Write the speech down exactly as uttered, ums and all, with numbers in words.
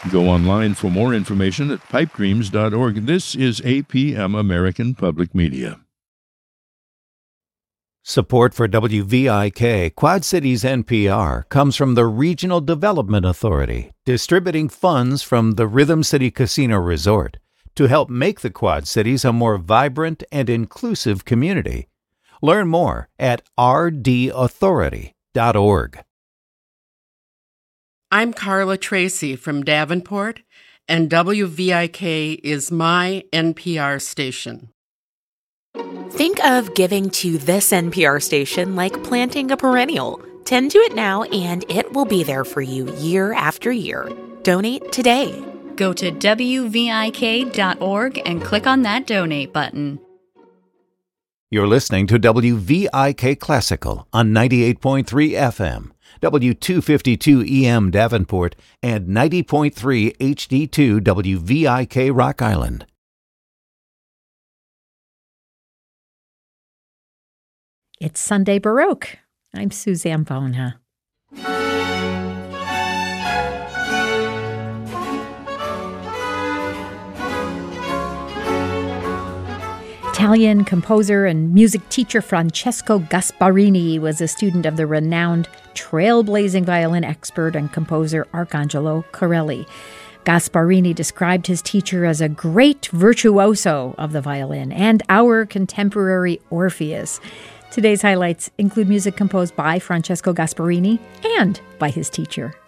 Go online for more information at pipe dreams dot org. This is A P M American Public Media. Support for W V I K, Quad Cities N P R, comes from the Regional Development Authority, distributing funds from the Rhythm City Casino Resort to help make the Quad Cities a more vibrant and inclusive community. Learn more at r d authority dot org. I'm Carla Tracy from Davenport, and W V I K is my N P R station. Think of giving to this N P R station like planting a perennial. Tend to it now, and it will be there for you year after year. Donate today. Go to w v i k dot org and click on that donate button. You're listening to W V I K Classical on ninety-eight point three F M, W two fifty-two E M Davenport, and ninety point three H D two W V I K Rock Island. It's Sunday Baroque. I'm Suzanne Bona. Italian composer and music teacher Francesco Gasparini was a student of the renowned trailblazing violin expert and composer Arcangelo Corelli. Gasparini described his teacher as a great virtuoso of the violin and our contemporary Orpheus. Today's highlights include music composed by Francesco Gasparini and by his teacher.